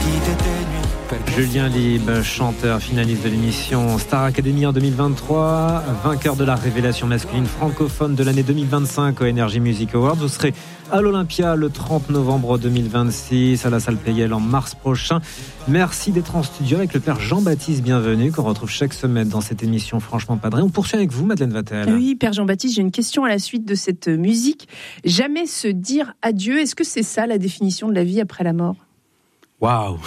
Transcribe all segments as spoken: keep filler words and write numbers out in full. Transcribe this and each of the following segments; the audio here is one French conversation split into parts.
Julien Lieb, chanteur, finaliste de l'émission Star Academy en deux mille vingt-trois, vainqueur de la révélation masculine francophone de l'année deux mille vingt-cinq au Energy Music Awards. Vous serez à l'Olympia le trente novembre deux mille vingt-six, à la salle Pleyel en mars prochain. Merci d'être en studio avec le père Jean-Baptiste Bienvenu, qu'on retrouve chaque semaine dans cette émission Franchement Padré. On poursuit avec vous, Madeleine Vatel. Oui, père Jean-Baptiste, j'ai une question à la suite de cette musique. Jamais se dire adieu, est-ce que c'est ça la définition de la vie après la mort ? Waouh.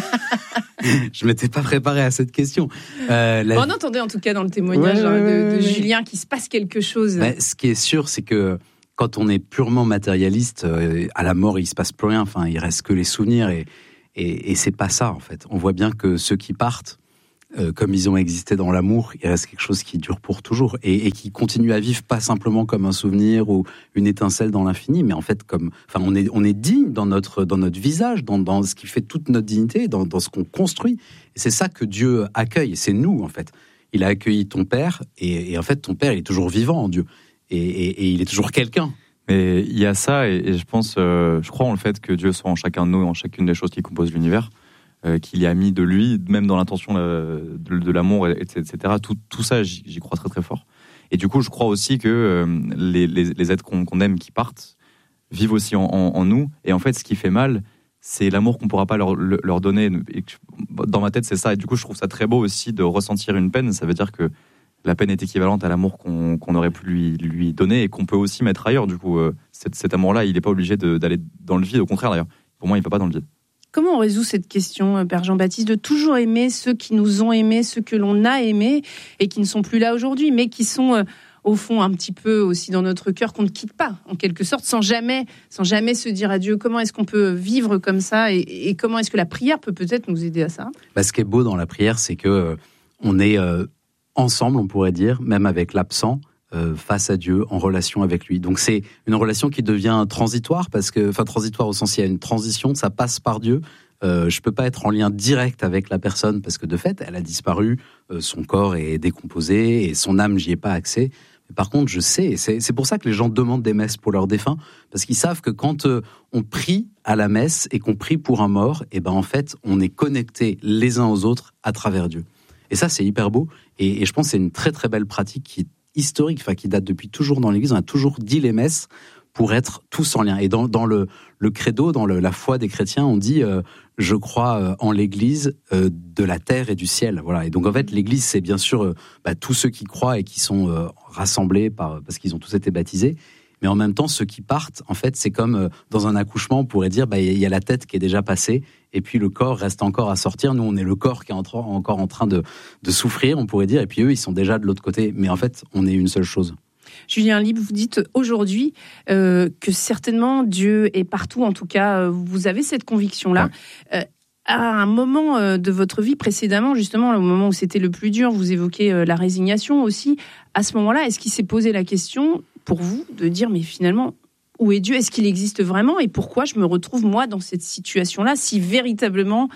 Je m'étais pas préparé à cette question. Euh, la... On entendait en tout cas dans le témoignage ouais, ouais, de, de ouais. Julien qu'il se passe quelque chose. Bah, ce qui est sûr, c'est que quand on est purement matérialiste, euh, à la mort, il se passe plus rien. Enfin, il reste que les souvenirs et, et, et c'est pas ça en fait. On voit bien que ceux qui partent, euh, comme ils ont existé dans l'amour, il reste quelque chose qui dure pour toujours et, et qui continue à vivre pas simplement comme un souvenir ou une étincelle dans l'infini, mais en fait comme, enfin, on est on est digne dans notre dans notre visage, dans dans ce qui fait toute notre dignité, dans dans ce qu'on construit. Et c'est ça que Dieu accueille. Et c'est nous en fait. Il a accueilli ton père et, et en fait ton père il est toujours vivant en Dieu et, et, et il est toujours quelqu'un. Mais il y a ça et, et je pense, euh, je crois en le fait que Dieu soit en chacun de nous, en chacune des choses qui composent l'univers. Euh, qu'il y a mis de lui, même dans l'intention de, de, de l'amour, et cetera. Tout, tout ça, j'y, j'y crois très très fort. Et du coup, je crois aussi que euh, les, les, les êtres qu'on, qu'on aime qui partent vivent aussi en, en, en nous. Et en fait, ce qui fait mal, c'est l'amour qu'on ne pourra pas leur, leur donner. Et que, dans ma tête, c'est ça. Et du coup, je trouve ça très beau aussi de ressentir une peine. Ça veut dire que la peine est équivalente à l'amour qu'on, qu'on aurait pu lui, lui donner et qu'on peut aussi mettre ailleurs. Du coup, euh, cet, cet amour-là, il n'est pas obligé de, d'aller dans le vide. Au contraire, d'ailleurs. Pour moi, il ne va pas dans le vide. Comment on résout cette question, Père Jean-Baptiste, de toujours aimer ceux qui nous ont aimés, ceux que l'on a aimés et qui ne sont plus là aujourd'hui, mais qui sont euh, au fond un petit peu aussi dans notre cœur, qu'on ne quitte pas, en quelque sorte, sans jamais, sans jamais se dire adieu. Comment est-ce qu'on peut vivre comme ça et, et comment est-ce que la prière peut peut-être nous aider à ça ? Bah, ce qui est beau dans la prière, c'est que euh, on est euh, ensemble, on pourrait dire, même avec l'absent, Euh, face à Dieu, en relation avec lui. Donc c'est une relation qui devient transitoire, parce que, enfin transitoire au sens, il y a une transition, ça passe par Dieu. Euh, je peux pas être en lien direct avec la personne, parce que de fait, elle a disparu, euh, son corps est décomposé, et son âme, j'y ai pas accès. Mais par contre, je sais, c'est, c'est pour ça que les gens demandent des messes pour leurs défunts, parce qu'ils savent que quand euh, on prie à la messe, et qu'on prie pour un mort, et ben en fait, on est connectés les uns aux autres à travers Dieu. Et ça, c'est hyper beau, et, et je pense que c'est une très très belle pratique qui historique, enfin qui date depuis toujours dans l'Église. On a toujours dit les messes pour être tous en lien. Et dans, dans le, le credo, dans le, la foi des chrétiens, on dit euh, « je crois euh, en l'Église euh, de la terre et du ciel ». Voilà. Et donc en fait, l'Église, c'est bien sûr euh, bah, tous ceux qui croient et qui sont euh, rassemblés par, parce qu'ils ont tous été baptisés. Mais en même temps, ceux qui partent, en fait, c'est comme euh, dans un accouchement, on pourrait dire, bah, il y a la tête qui est déjà passée, et puis le corps reste encore à sortir. Nous, on est le corps qui est en tra- encore en train de, de souffrir, on pourrait dire, et puis eux, ils sont déjà de l'autre côté. Mais en fait, on est une seule chose. Julien Lieb, vous dites aujourd'hui euh, que certainement Dieu est partout, en tout cas, euh, vous avez cette conviction-là. Ouais. Euh, à un moment euh, de votre vie précédemment, justement, au moment où c'était le plus dur, vous évoquez euh, la résignation aussi. À ce moment-là, est-ce qu'il s'est posé la question pour vous de dire, mais finalement, où est Dieu ? Est-ce qu'il existe vraiment ? Et pourquoi je me retrouve, moi, dans cette situation-là, si véritablement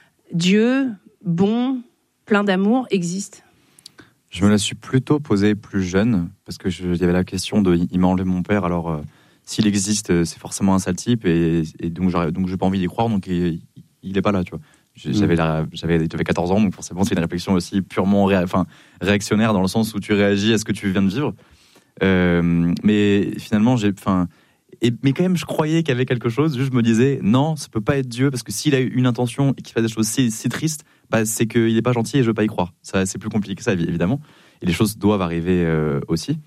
Dieu, bon, plein d'amour, existe ? Je me la suis plutôt posée plus jeune, parce que je, il y avait la question de « il m'a enlevé mon père, alors euh, s'il existe, c'est forcément un sale type, et, et donc, donc j'ai pas envie d'y croire, donc il, il est pas là, tu vois ». J'avais, la, j'avais, j'avais quatorze ans, donc forcément c'est une réflexion aussi purement ré, enfin, réactionnaire, dans le sens où tu réagis à ce que tu viens de vivre. Euh, mais finalement, j'ai, enfin, et, mais quand même, je croyais qu'il y avait quelque chose. Juste, je me disais, non, ça peut pas être Dieu, parce que s'il a eu une intention et qu'il fait des choses si, si tristes, bah, c'est qu'il est pas gentil et je veux pas y croire. Ça, c'est plus compliqué que ça, évidemment. Et les choses doivent arriver euh, aussi.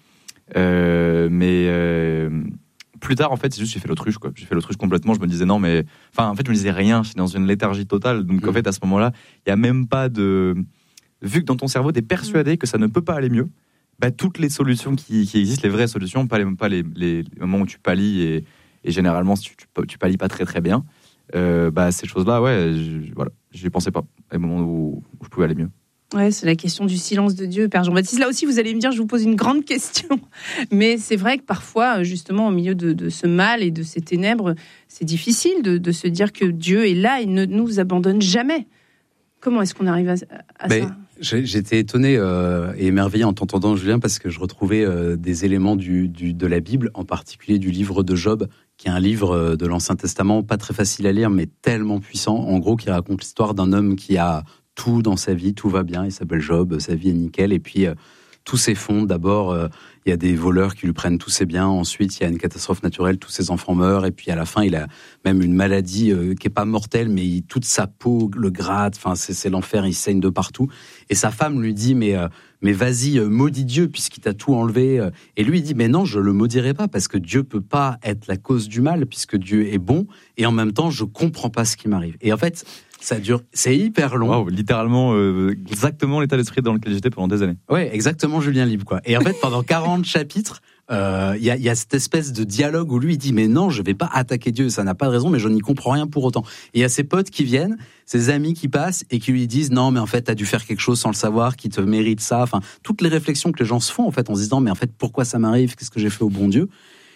Euh, mais euh, plus tard, en fait, c'est juste j'ai fait l'autruche, quoi. J'ai fait l'autruche complètement. Je me disais non, mais enfin, en fait, je me disais rien. Je suis dans une léthargie totale. Donc, mmh. en fait, à ce moment-là, il y a même pas de. Vu que dans ton cerveau, t'es persuadé que ça ne peut pas aller mieux. Bah, toutes les solutions qui, qui existent, les vraies solutions, pas les, pas les, les, les moments où tu pallies et, et généralement tu, tu, tu pallies pas très très bien, euh, bah, ces choses-là, ouais, je, voilà, j'y pensais pas, à un moment où, où je pouvais aller mieux. Ouais, c'est la question du silence de Dieu, Père Jean-Baptiste. Là aussi, vous allez me dire, je vous pose une grande question. Mais c'est vrai que parfois, justement, au milieu de, de ce mal et de ces ténèbres, c'est difficile de, de se dire que Dieu est là et ne nous abandonne jamais. Comment est-ce qu'on arrive à, à mais, ça ? J'étais étonné euh, et émerveillé en t'entendant, Julien, parce que je retrouvais euh, des éléments du, du, de la Bible, en particulier du livre de Job, qui est un livre de l'Ancien Testament, pas très facile à lire, mais tellement puissant, en gros, qui raconte l'histoire d'un homme qui a tout dans sa vie, tout va bien, il s'appelle Job, sa vie est nickel, et puis euh, tout s'effondre. D'abord, euh, il y a des voleurs qui lui prennent tous ses biens, ensuite il y a une catastrophe naturelle, tous ses enfants meurent, et puis à la fin, il a même une maladie euh, qui est pas mortelle, mais il, toute sa peau le gratte, enfin c'est, c'est l'enfer, il saigne de partout. Et sa femme lui dit, mais, euh, mais vas-y, euh, maudis Dieu, puisqu'il t'a tout enlevé. Et lui, il dit, mais non, je le maudirai pas, parce que Dieu peut pas être la cause du mal, puisque Dieu est bon, et en même temps, je comprends pas ce qui m'arrive. Et en fait, ça dure, c'est hyper long. Wow, littéralement, euh, exactement l'état d'esprit dans lequel j'étais pendant des années. Ouais, exactement, Julien Libre, quoi. Et en fait, pendant quarante chapitres, il euh, y, a, y a cette espèce de dialogue où lui, il dit, mais non, je vais pas attaquer Dieu, ça n'a pas de raison, mais je n'y comprends rien pour autant. Et il y a ses potes qui viennent, ses amis qui passent et qui lui disent, non, mais en fait, t'as dû faire quelque chose sans le savoir, qui te mérite ça. Enfin, toutes les réflexions que les gens se font, en fait, en se disant, mais en fait, pourquoi ça m'arrive? Qu'est-ce que j'ai fait au bon Dieu?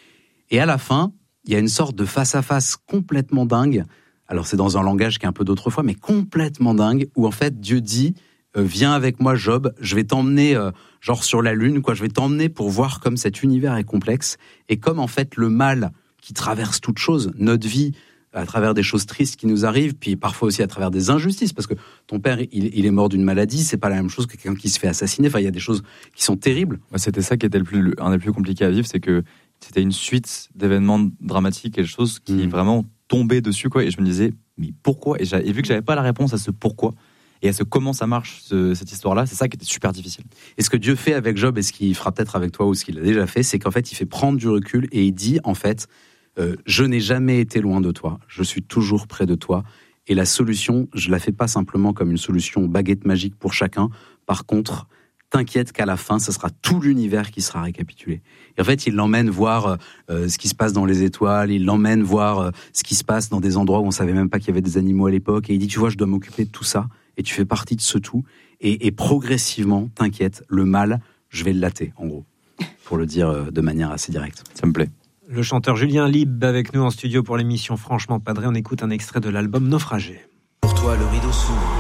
Et à la fin, il y a une sorte de face-à-face complètement dingue. Alors c'est dans un langage qui est un peu d'autrefois, mais complètement dingue, où en fait Dieu dit euh, « Viens avec moi Job, je vais t'emmener euh, genre sur la lune, quoi. Je vais t'emmener pour voir comme cet univers est complexe, et comme en fait le mal qui traverse toute chose, notre vie, à travers des choses tristes qui nous arrivent, puis parfois aussi à travers des injustices, parce que ton père, il, il est mort d'une maladie, c'est pas la même chose que quelqu'un qui se fait assassiner, enfin il y a des choses qui sont terribles. » C'était ça qui était le plus, un des plus compliqués à vivre, c'est que c'était une suite d'événements dramatiques et de choses qui mmh. vraiment tombaient dessus, quoi. Et je me disais, mais pourquoi? Et, et vu que j'avais pas la réponse à ce pourquoi et à ce comment ça marche, ce, cette histoire-là, c'est ça qui était super difficile. Et ce que Dieu fait avec Job, et ce qu'il fera peut-être avec toi, ou ce qu'il a déjà fait, c'est qu'en fait, il fait prendre du recul et il dit, en fait, euh, je n'ai jamais été loin de toi, je suis toujours près de toi. Et la solution, je la fais pas simplement comme une solution baguette magique pour chacun. Par contre, t'inquiète qu'à la fin, ce sera tout l'univers qui sera récapitulé. Et en fait, il l'emmène voir euh, ce qui se passe dans les étoiles, il l'emmène voir euh, ce qui se passe dans des endroits où on savait même pas qu'il y avait des animaux à l'époque. Et il dit, tu vois, je dois m'occuper de tout ça, et tu fais partie de ce tout. Et, et progressivement, t'inquiète, le mal, je vais le latter, en gros, pour le dire euh, de manière assez directe. Ça me plaît. Le chanteur Julien Libre avec nous en studio pour l'émission Franchement Padré. On écoute un extrait de l'album Naufragé. Pour toi, le rideau s'ouvre.